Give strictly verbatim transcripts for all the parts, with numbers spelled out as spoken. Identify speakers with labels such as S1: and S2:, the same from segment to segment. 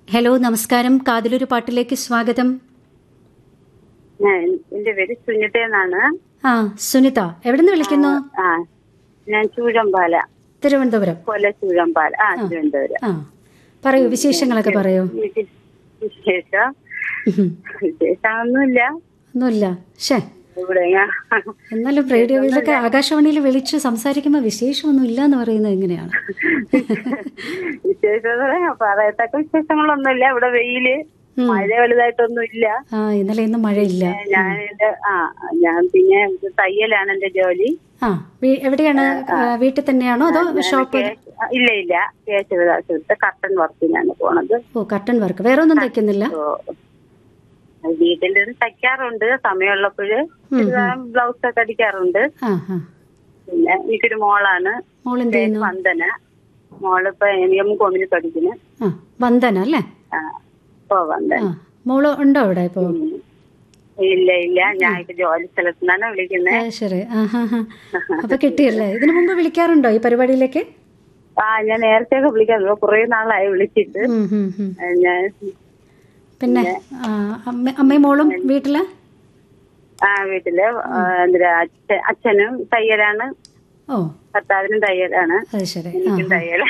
S1: Hello, നമസ്കാരം. കാതിലൊരു പാട്ടിലേക്ക് സ്വാഗതം.
S2: എന്റെ പേര് സുനിത എന്നാണ്.
S1: ആ, സുനിത, എവിടുന്ന് വിളിക്കുന്നു?
S2: ആ, ഞാൻ ചൂഴമ്പാല,
S1: തിരുവനന്തപുരം.
S2: കൊല ചൂഴമ്പാല. ആ, തിരുവനന്തപുരം.
S1: ആ, പറയൂ, വിശേഷങ്ങളൊക്കെ പറയൂ.
S2: വിശേഷം വിശേഷമൊന്നുമില്ല.
S1: ഒന്നുമില്ല. ഷേ,
S2: ഇവിടെ
S1: എന്നാലും റേഡിയോയിലൊക്കെ ആകാശവാണിയിൽ വിളിച്ച് സംസാരിക്കുമ്പോൾ വിശേഷമൊന്നും ഇല്ല എന്ന് പറയുന്നത് എങ്ങനെയാണ്?
S2: വിശേഷം പറയത്തക്ക വിശേഷങ്ങളൊന്നുമില്ല. ഇവിടെ വെയില്, മഴ വലുതായിട്ടൊന്നും ഇല്ല.
S1: ആ, ഇന്നലെ ഇന്നും മഴയില്ല.
S2: ഞാൻ എന്റെ ആ ഞാൻ പിന്നെ തയ്യലാണ് എന്റെ ജോലി.
S1: ആ, എവിടെയാണ്? വീട്ടിൽ തന്നെയാണോ അതോ ഷോപ്പ്?
S2: ഇല്ല ഇല്ല കേശവദാസത്തെ കർട്ടൻ വർക്കിനാണ് പോണത്.
S1: ഓ, കർട്ടൻ വർക്ക്. വേറെ ഒന്നും തയ്ക്കുന്നില്ല?
S2: വീട്ടിൽ നിന്ന് തയ്ക്കാറുണ്ട്, സമയമുള്ളപ്പോഴ് ബ്ലൗസ് ഒക്കെ അടിക്കാറുണ്ട്. പിന്നെ എനിക്കൊരു മോളാണ്, വന്ദന. മോളിപ്പോ എം കോമിന് പഠിക്കുന്നു.
S1: വന്ദന അല്ലേ?
S2: ഓ, വന്ദന.
S1: മോള് ഉണ്ടോ അവിടെ ഇപ്പോ?
S2: ഇല്ല ഇല്ല, ഞാൻ ഇപ്പൊ ജോലി സ്ഥലത്ത് നിന്നാണ് വിളിക്കുന്നത്.
S1: ശരി. അപ്പൊ കിട്ടിയല്ലേ? ഇതിനു മുമ്പ് വിളിക്കാറുണ്ടോ ഈ പരിപാടിയിലേക്ക്?
S2: ആ, ഞാൻ നേരത്തെ ഒക്കെ വിളിക്കാറുണ്ട്, കുറെ നാളായി വിളിച്ചിട്ട്. ഞാൻ
S1: പിന്നെ അമ്മയും മോളും വീട്ടില്?
S2: ആ, വീട്ടില് എന്താ അച്ഛനും തയ്യലാണ്.
S1: ഓ,
S2: ഭർത്താവിനും തയ്യലാണ്.
S1: അത് ശരി.
S2: എനിക്കും തയ്യല.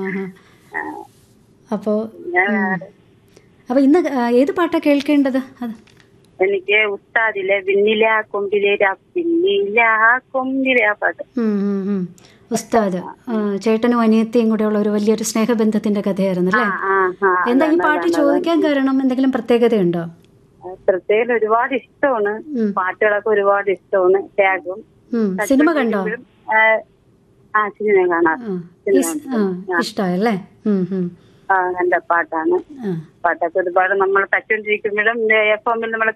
S1: അപ്പോ അപ്പൊ ഇന്ന് ഏത് പാട്ടാ കേൾക്കേണ്ടത്? അത്
S2: എനിക്ക് ഉസ്താദിലെ പിന്നില കൊമ്പിലേരാ പിന്നില കൊമ്പിലെ ആ പാട്ട്.
S1: ഉസ്താദ് ചേട്ടനും അനിയത്തിയും കൂടെ ഉള്ള ഒരു വലിയൊരു സ്നേഹബന്ധത്തിന്റെ കഥയായിരുന്നു അല്ലേ? എന്താ ഈ പാട്ട് ചോദിക്കാൻ കാരണം? എന്തെങ്കിലും പ്രത്യേകതയുണ്ടോ?
S2: പ്രത്യേകം ഒരുപാട് ഇഷ്ടമാണ്, പാട്ടുകളൊക്കെ ഒരുപാട് ഇഷ്ടമാണ്. ത്യാഗം.
S1: സിനിമ കണ്ടോ?
S2: ആ, സിനിമ കാണാം.
S1: ഇഷ്ടല്ലേ?
S2: ആ, നല്ല പാട്ടാണ്. പാട്ടൊക്കെ ഒരുപാട് നമ്മൾ തച്ചോണ്ടിരിക്കുമ്പോഴും എഫ് എമ്മിൽ നമ്മളെ